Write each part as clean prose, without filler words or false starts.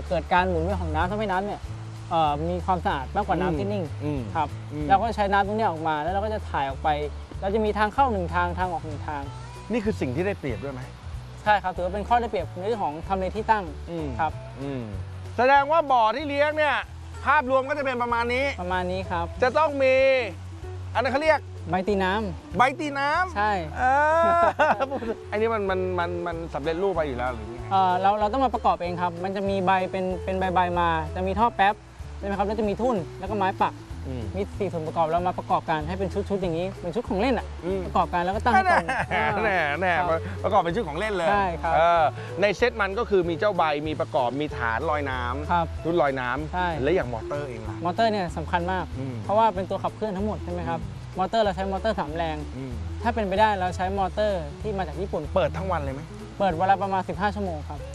เกิดการหมุนเวียนของน้ำทำให้น้ำเนี่ยมีความสะอาดมากกว่าน้ำที่นิ่งครับเราก็ใช้น้ำตรงนี้ออกมาแล้วเราก็จะถ่ายออกไปเราจะมีทางเข้า1ทางทางออก1ทางนี่คือสิ่งที่ได้เปรียบด้วยไหมใช่ครับถือว่าเป็นข้อได้เปรียบในเรื่องของทำเลที่ตั้งครับแสดงว่าบ่อที่เลี้ยงเนี่ยภาพรวมก็จะเป็นประมาณนี้ครับจะต้องมีอันนั้นเขาเรียกใบตีน้ำใช่อันนี้มันสำเร็จรูปไปอยู่แล้วหรือไงเราต้องมาประกอบเองครับมันจะมีใบเป็นใบมาจะมีท่อแป๊บใช่ไหมครับแล้วจะมีทุ่นแล้วก็ไม้ปักมี4ส่วนประกอบเรามาประกอบกันให้เป็นชุดอย่างนี้เป็นชุดของเล่นอ่ะประกอบกันแล้วก็ตั้งตรงแน่ประกอบเป็นชุดของเล่นเลยใช่ครับในเซตมันก็คือมีเจ้าใบมีประกอบมีฐานลอยน้ำชุดลอยน้ำและอย่างมอเตอร์เองล่ะมอเตอร์เนี่ยสำคัญมากเพราะว่าเป็นตัวขับเคลื่อนทั้งหมดใช่ไหมครับมอเตอร์เราใช้มอเตอร์3 แรงถ้าเป็นไปได้เราใช้มอเตอร์ที่มาจากญี่ปุ่นเปิดทั้งวันเลยไหมเปิดวันละประมาณ15 ชั่วโมงครับ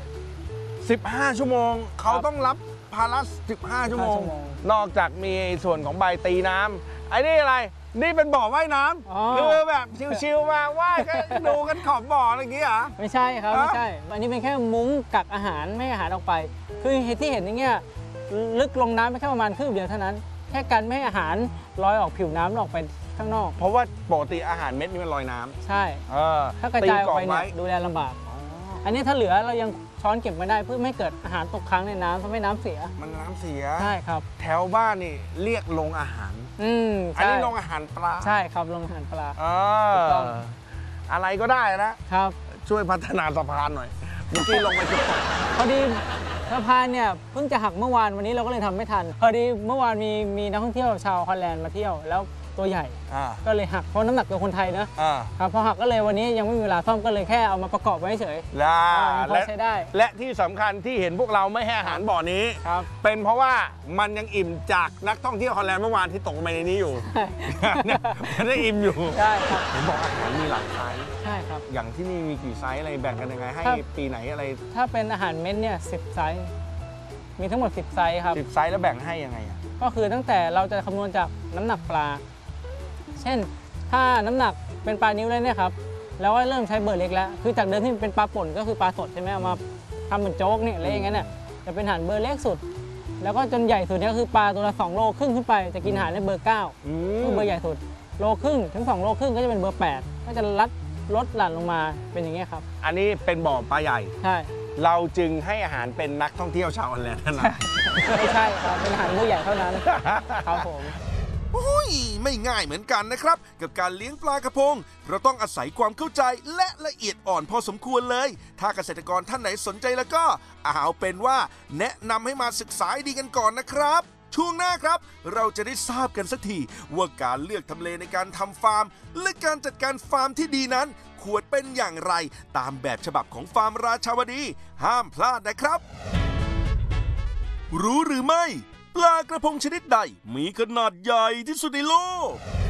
15 ชั่วโมงเขาต้องรับภาระ15 ชั่วโมงนอกจากมีส่วนของใบตีน้ำไอ้นี่อะไรนี่เป็นบ่อว่ายน้ำคือแบบชิวๆมาว่ายก็ดูกันขอบบ่ออะไรอย่างเงี้ยไม่ใช่ครับไม่ใช่อันนี้เป็นแค่มุ้งกักอาหารไม่ให้อาหารออกไปคือที่เห็นอย่างเงี้ยลึกลงน้ำไปแค่ประมาณคืบเดียวเท่านั้นแค่กันไม่ให้อาหารลอยออกผิวน้ำออกไปข้างนอกเพราะว่าปกติอาหารเม็ดนี่มันลอยน้ำใช่ถ้ากระจายออกไปเนี่ยดูแลลำบากอันนี้ถ้าเหลือเรายังช้อนเก็บไว้ได้เพื่อไม่เกิดอาหารตกค้างในน้ำทำให้น้ำเสียมันน้ำเสียใช่ครับแถวบ้านนี่เรียกโรงอาหารอันนี้โรงอาหารปลาใช่ครับโรงอาหารปลาอะไรก็ได้นะครับช่วยพัฒนาสะพานหน่อยเมื่อกี้ลงไปจุดพอดีสะพานเนี่ยเพิ่งจะหักเมื่อวานวันนี้เราก็เลยทำไม่ทันพอดีเมื่อวานมีนักท่องเที่ยวชาวฮอลแลนด์มาเที่ยวแล้วตัวใหญ่ก็เลยหักเพราะน้ำหนักตัวคนไทยนะครับพอหักก็เลยวันนี้ยังไม่มีเวลาซ่อมก็เลยแค่เอามาประกอบไว้เฉยและใช้ได้และที่สำคัญที่เห็นพวกเราไม่ให้อาหารบ่อนี้เป็นเพราะว่ามันยังอิ่มจากนักท่องเที่ยวฮอลแลนด์เมื่อวานที่ตกไปในนี้อยู่มันได้อิ่มอยู่ใช่ครับผมบอกอาหารมีหลากไซส์ใช่ครับอย่างที่นี่มีกี่ไซส์อะไรแบ่งกันยังไงให้ปีไหนอะไรถ้าเป็นอาหารเม็ดเนี่ย10 ไซส์มีทั้งหมด10 ไซส์ครับ 10 ไซส์แล้วแบ่งให้ยังไงก็คือตั้งแต่เราจะคำนวณจากน้ำหนักปลาเช่นถ้าน้ำหนักเป็นปลานิ้วเลยเนี่ยครับแล้วก็เริ่มใช้เบอร์เล็กแล้วคือจากเดิมที่เป็นปลาป่นก็คือปลาสดใช่ไหมเอามาทำเหมือนโจ๊กเนี่ยอะไรอย่างเงี้ยเนี่ยจะเป็นอาหารเบอร์เล็กสุดแล้วก็จนใหญ่สุดเนี่ยคือปลาตัวละ2 โลครึ่งขึ้นไปจะกินอาหารในเบอร์9คือเบอร์ใหญ่สุดโลครึ่งถึง2 โลครึ่งก็จะเป็นเบอร์8ก็จะลดหลั่นลงมาเป็นอย่างเงี้ยครับอันนี้เป็นบ่อปลาใหญ่ใช่เราจึงให้อาหารเป็นนักท่องเที่ยวชาวฮอลแลนด์เท่านั้นไม่ใช่ครับเป็นอาหารผู้ใหญ่เท่านั้นครับผมไม่ง่ายเหมือนกันนะครับกับการเลี้ยงปลากระพงเราต้องอาศัยความเข้าใจและละเอียดอ่อนพอสมควรเลยถ้าเกษตรกรท่านไหนสนใจแล้วก็เอาเป็นว่าแนะนำให้มาศึกษาดีกันก่อนนะครับช่วงหน้าครับเราจะได้ทราบกันสักทีว่าการเลือกทำเลในการทำฟาร์มและการจัดการฟาร์มที่ดีนั้นควรเป็นอย่างไรตามแบบฉบับของฟาร์มราชาวดีห้ามพลาดนะครับรู้หรือไม่ปลากระพงชนิดใดมีขนาดใหญ่ที่สุดในโลก